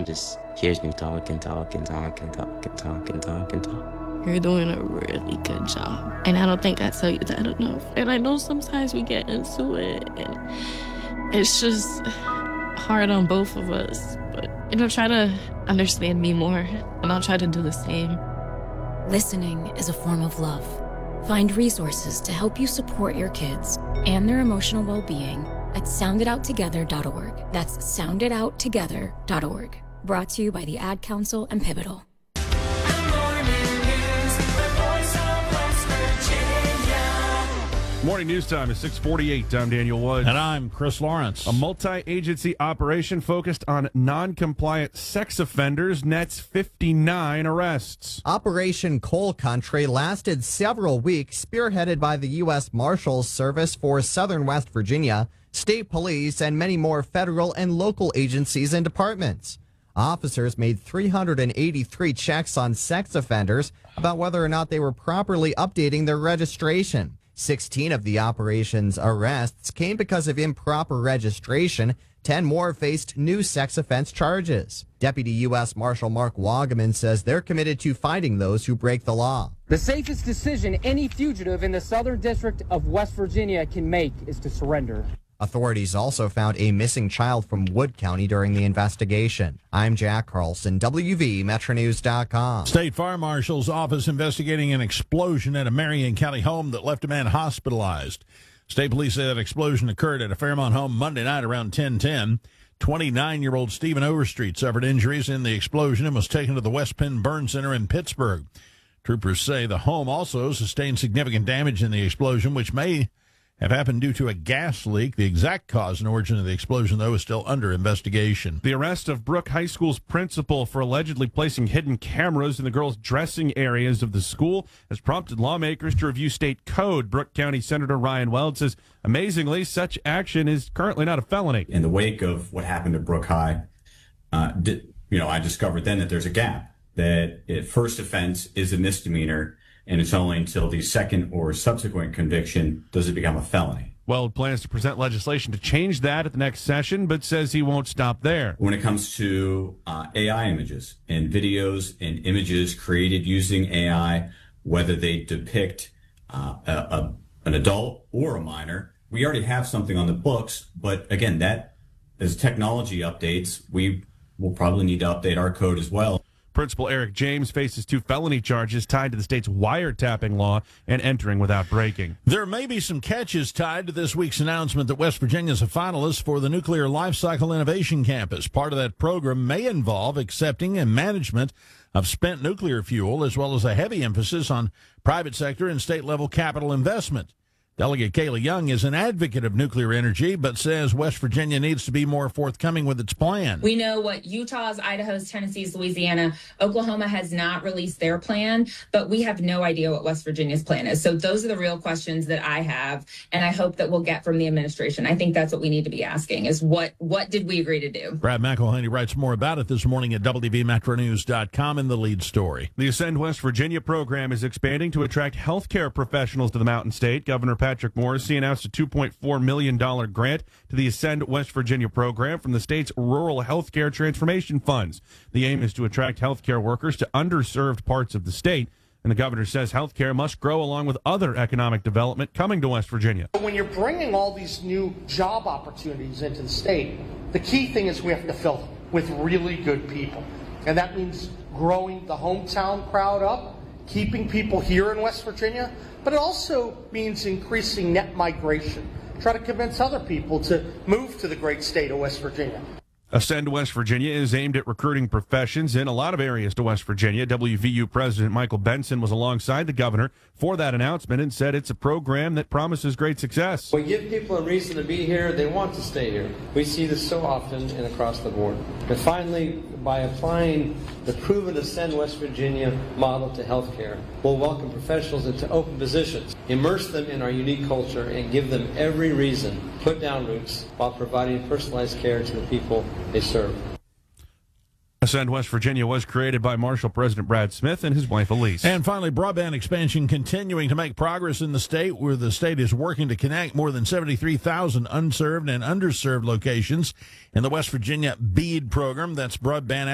just hears me talk and talk and talk and talk and talk and talk and talk. You're doing a really good job. And I don't think I tell you that enough. And I know sometimes we get into it, and it's just hard on both of us. But, try to understand me more, and I'll try to do the same. Listening is a form of love. Find resources to help you support your kids and their emotional well-being at sounditouttogether.org. That's sounditouttogether.org. Brought to you by the Ad Council and Pivotal. Morning news time is 6:48. I'm Daniel Woods. And I'm Chris Lawrence. A multi-agency operation focused on non-compliant sex offenders nets 59 arrests. Operation Coal Country lasted several weeks, spearheaded by the U.S. Marshals Service for Southern West Virginia, state police, and many more federal and local agencies and departments. Officers made 383 checks on sex offenders about whether or not they were properly updating their registration. 16 of the operation's arrests came because of improper registration. 10 more faced new sex offense charges. Deputy U.S. Marshal Mark Wagaman says they're committed to finding those who break the law. The safest decision any fugitive in the Southern District of West Virginia can make is to surrender. Authorities also found a missing child from Wood County during the investigation. I'm Jack Carlson, WVMetroNews.com. State Fire Marshal's office investigating an explosion at a Marion County home that left a man hospitalized. State police say that explosion occurred at a Fairmont home Monday night around 10:10. 29-year-old Stephen Overstreet suffered injuries in the explosion and was taken to the West Penn Burn Center in Pittsburgh. Troopers say the home also sustained significant damage in the explosion, which may have happened due to a gas leak. The exact cause and origin of the explosion, though, is still under investigation. The arrest of Brooke High School's principal for allegedly placing hidden cameras in the girls' dressing areas of the school has prompted lawmakers to review state code. Brooke County Senator Ryan Weld says, amazingly, such action is currently not a felony. In the wake of what happened at Brooke High, I discovered then that there's a gap, that first offense is a misdemeanor, and it's only until the second or subsequent conviction does it become a felony. Weld plans to present legislation to change that at the next session, but says he won't stop there. When it comes to AI images and videos and images created using AI, whether they depict an adult or a minor, we already have something on the books. But again, that as technology updates, we will probably need to update our code as well. Principal Eric James faces 2 felony charges tied to the state's wiretapping law and entering without breaking. There may be some catches tied to this week's announcement that West Virginia is a finalist for the Nuclear Lifecycle Innovation Campus. Part of that program may involve accepting and management of spent nuclear fuel, as well as a heavy emphasis on private sector and state-level capital investment. Delegate Kayla Young is an advocate of nuclear energy, but says West Virginia needs to be more forthcoming with its plan. We know what Utah's, Idaho's, Tennessee's, Louisiana, Oklahoma has not released their plan, but we have no idea what West Virginia's plan is. So those are the real questions that I have, and I hope that we'll get from the administration. I think that's what we need to be asking is what did we agree to do? Brad McElhaney writes more about it this morning at WVMetroNews.com in the lead story. The Ascend West Virginia program is expanding to attract healthcare professionals to the Mountain State. Governor Patrick Morrisey announced a $2.4 million grant to the Ascend West Virginia program from the state's Rural Healthcare Transformation Funds. The aim is to attract healthcare workers to underserved parts of the state, and the governor says healthcare must grow along with other economic development coming to West Virginia. When you're bringing all these new job opportunities into the state, the key thing is we have to fill them with really good people. And that means growing the hometown crowd up, keeping people here in West Virginia, but it also means increasing net migration. Try to convince other people to move to the great state of West Virginia. Ascend West Virginia is aimed at recruiting professions in a lot of areas to West Virginia. WVU President Michael Benson was alongside the governor for that announcement and said it's a program that promises great success. We give people a reason to be here. They want to stay here. We see this so often and across the board. And finally, by applying the proven Ascend West Virginia model to healthcare, we'll welcome professionals into open positions, immerse them in our unique culture, and give them every reason to put down roots while providing personalized care to the people they serve. Ascend West Virginia was created by Marshall President Brad Smith and his wife Elise. And finally, broadband expansion continuing to make progress in the state, where the state is working to connect more than 73,000 unserved and underserved locations in the West Virginia BEAD program. That's broadband